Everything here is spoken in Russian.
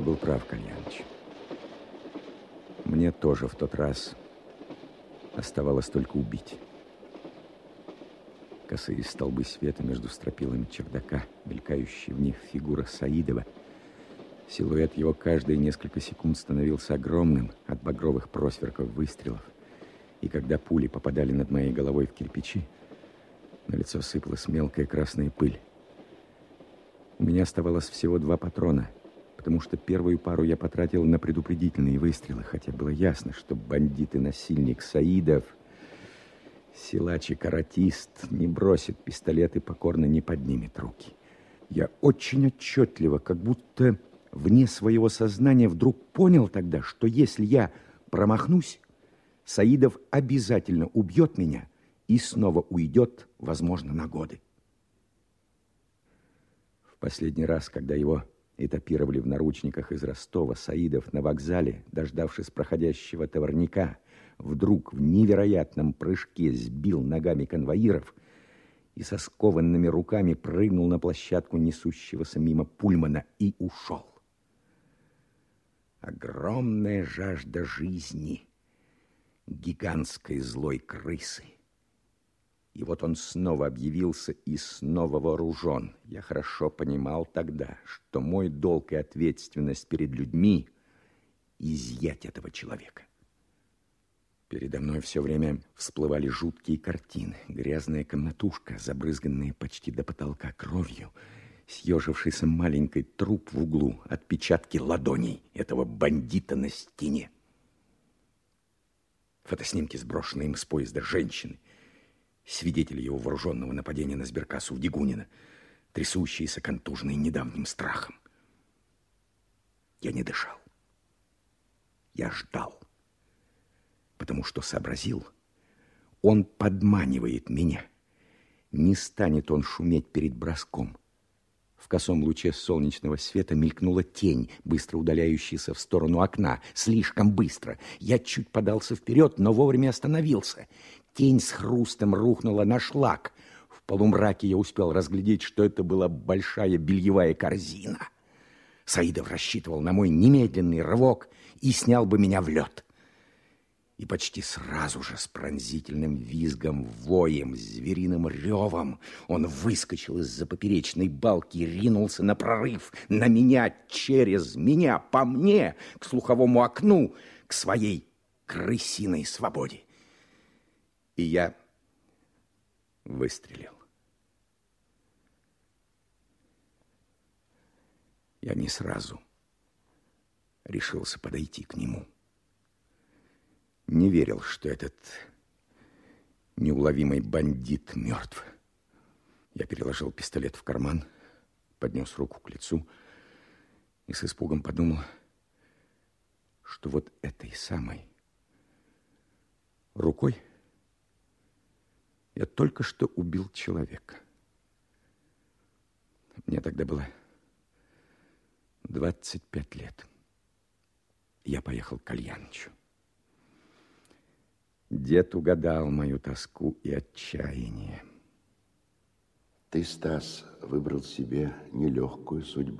был прав, Кальяныч. Мне тоже в тот раз оставалось только убить. Косые столбы света между стропилами чердака, мелькающие в них фигура Саидова. Силуэт его каждые несколько секунд становился огромным от багровых просверков выстрелов. И когда пули попадали над моей головой в кирпичи, на лицо сыпалась мелкая красная пыль. У меня оставалось всего 2 патрона, потому что первую пару я потратил на предупредительные выстрелы, хотя было ясно, что бандит и насильник Саидов, силач и каратист, не бросит пистолет и покорно не поднимет руки. Я очень отчетливо, как будто вне своего сознания, вдруг понял тогда, что если я промахнусь, Саидов обязательно убьет меня и снова уйдет, возможно, на годы. В последний раз, когда его этапировали в наручниках из Ростова, Саидов на вокзале, дождавшись проходящего товарняка, вдруг в невероятном прыжке сбил ногами конвоиров и со скованными руками прыгнул на площадку несущегося мимо пульмана и ушел. Огромная жажда жизни гигантской злой крысы. И вот он снова объявился и снова вооружен. Я хорошо понимал тогда, что мой долг и ответственность перед людьми — изъять этого человека. Передо мной все время всплывали жуткие картины. Грязная комнатушка, забрызганная почти до потолка кровью, съежившийся маленький труп в углу, отпечатки ладоней этого бандита на стене. Фотоснимки, сброшенные им с поезда женщины, свидетели его вооруженного нападения на сберкассу в Дегунина, трясущиеся, контуженные недавним страхом. Я не дышал. Я ждал, потому что сообразил, он подманивает меня. Не станет он шуметь перед броском. В косом луче солнечного света мелькнула тень, быстро удаляющаяся в сторону окна. Слишком быстро. Я чуть подался вперед, но вовремя остановился. Тень с хрустом рухнула на шлак. В полумраке я успел разглядеть, что это была большая бельевая корзина. Саидов рассчитывал на мой немедленный рывок и снял бы меня в лед. И почти сразу же с пронзительным визгом, воем, звериным ревом он выскочил из-за поперечной балки и ринулся на прорыв, на меня, через меня, по мне, к слуховому окну, к своей крысиной свободе. И я выстрелил. Я не сразу решился подойти к нему. Не верил, что этот неуловимый бандит мертв. Я переложил пистолет в карман, поднес руку к лицу и с испугом подумал, что вот этой самой рукой я только что убил человека. Мне тогда было 25 лет. Я поехал к Кальянычу. Дед угадал мою тоску и отчаяние. Ты, Стас, выбрал себе нелегкую судьбу.